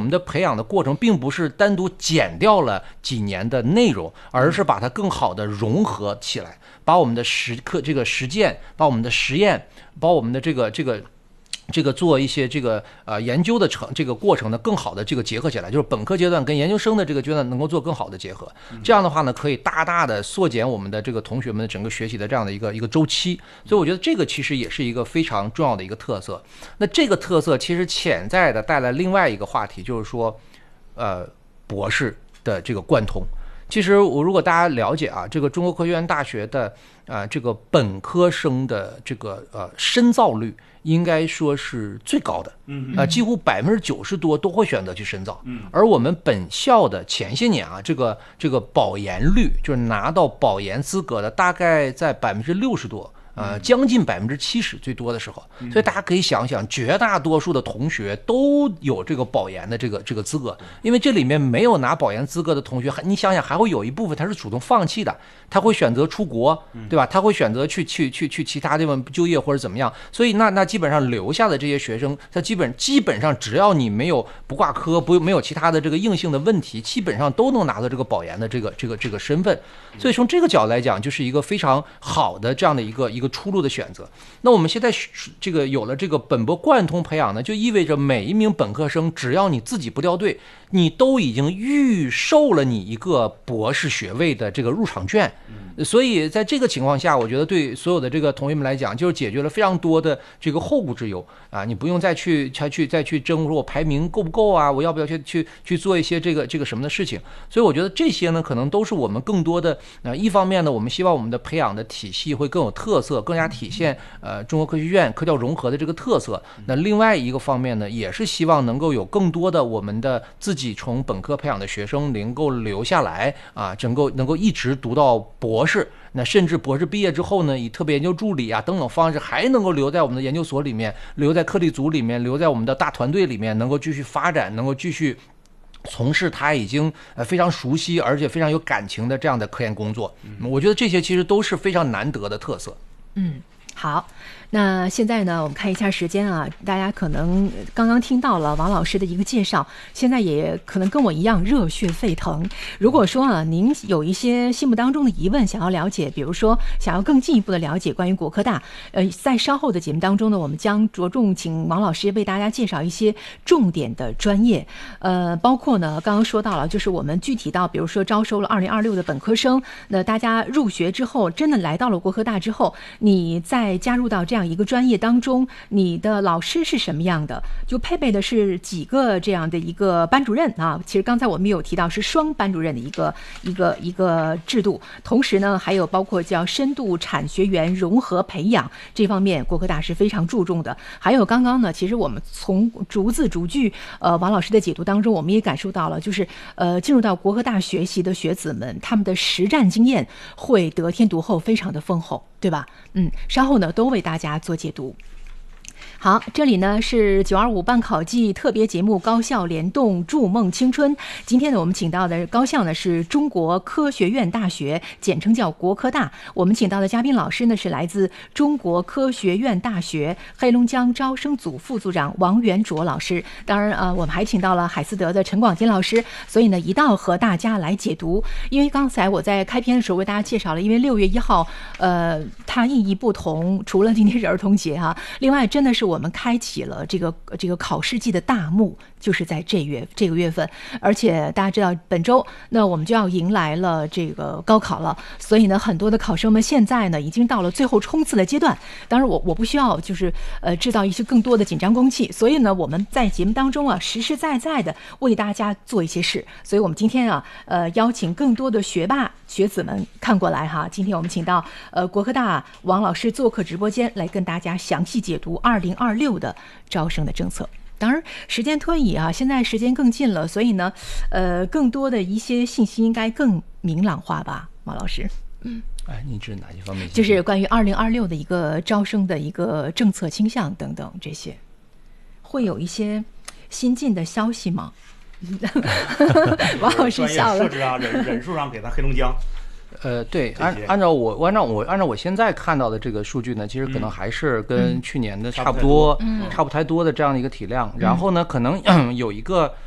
们的培养的过程并不是单独减掉了几年的内容，而是把它更好的融合起来，把我们的这个实践，把我们的实验，把我们的这个做一些这个研究的这个过程呢，更好的这个结合起来，就是本科阶段跟研究生的这个阶段能够做更好的结合。这样的话呢，可以大大的缩减我们的这个同学们的整个学习的这样的一个周期。所以我觉得这个其实也是一个非常重要的一个特色。那这个特色其实潜在的带来另外一个话题，就是说，博士的这个贯通。其实如果大家了解啊，这个中国科学院大学的这个本科生的这个深造率，应该说是最高的，几乎90%多都会选择去深造。而我们本校的前些年啊，这个保研率，就是拿到保研资格的，大概在60%多。将近70%最多的时候，所以大家可以想想，绝大多数的同学都有这个保研的这个资格，因为这里面没有拿保研资格的同学，你想想还会有一部分他是主动放弃的，他会选择出国，对吧？他会选择去其他地方就业或者怎么样，所以那基本上留下的这些学生，他基本上只要你没有不挂科，没有其他的这个硬性的问题，基本上都能拿到这个保研的这个身份。所以从这个角度来讲，就是一个非常好的这样的一个出路的选择。那我们现在这个有了这个本博贯通培养呢，就意味着每一名本科生，只要你自己不掉队，你都已经预售了你一个博士学位的这个入场券。所以在这个情况下，我觉得对所有的这个同学们来讲，就是解决了非常多的这个后顾之忧啊！你不用再去争说我排名够不够啊，我要不要去做一些这个什么的事情。所以我觉得这些呢，可能都是我们更多的一方面呢，我们希望我们的培养的体系会更有特色，更加体现中国科学院科教融合的这个特色。那另外一个方面呢，也是希望能够有更多的我们的自己从本科培养的学生能够留下来啊，能够一直读到博士，那甚至博士毕业之后呢，以特别研究助理啊等等方式，还能够留在我们的研究所里面，留在课题组里面，留在我们的大团队里面，能够继续发展，能够继续从事他已经非常熟悉而且非常有感情的这样的科研工作。我觉得这些其实都是非常难得的特色。 好，那现在呢，我们看一下时间啊，大家可能刚刚听到了王老师的一个介绍，现在也可能跟我一样热血沸腾。如果说啊，您有一些心目当中的疑问想要了解，比如说想要更进一步的了解关于国科大，在稍后的节目当中呢，我们将着重请王老师为大家介绍一些重点的专业，包括呢，刚刚说到了，就是我们具体到，比如说招收了2026的本科生，那大家入学之后，真的来到了国科大之后，你在加入到这样一个专业当中，你的老师是什么样的？就配备的是几个这样的一个班主任啊？其实刚才我们有提到是双班主任的一个制度，同时呢，还有包括叫深度产学研融合培养这方面，国科大是非常注重的。还有刚刚呢，其实我们从逐字逐句王老师的解读当中，我们也感受到了，就是进入到国科大学习的学子们，他们的实战经验会得天独厚，非常的丰厚，对吧？稍后呢都为大家做解读。好，这里呢是925办考季特别节目高校联动筑梦青春。今天呢，我们请到的高校呢是中国科学院大学，简称叫国科大。我们请到的嘉宾老师呢是来自中国科学院大学黑龙江招生组副组长王元卓老师。当然我们还请到了海思德的陈广金老师。所以呢，一道和大家来解读。因为刚才我在开篇的时候为大家介绍了，因为6月1号，它意义不同，除了今天是儿童节哈，另外真的是我们开启了这个考试季的大幕，就是在这个月份。而且大家知道本周那我们就要迎来了这个高考了，所以呢，很多的考生们现在呢已经到了最后冲刺的阶段。当然我不需要就是制造一些更多的紧张空气，所以呢，我们在节目当中啊实实在在的为大家做一些事。所以我们今天啊邀请更多的学霸学子们看过来哈。今天我们请到国科大王老师做客直播间，来跟大家详细解读2026的招生的政策。当然时间推移啊，现在时间更近了，所以呢更多的一些信息应该更明朗化吧，王老师。 你指哪些方面？ 就是关于2026的一个招生的一个政策倾向等等，这些会有一些新进的消息吗？王老师笑了。 设置啊，人数上给他黑龙江。 对，按照我现在看到的这个数据呢，其实可能还是跟去年的差不太多的这样的一个体量。然后呢，可能有一个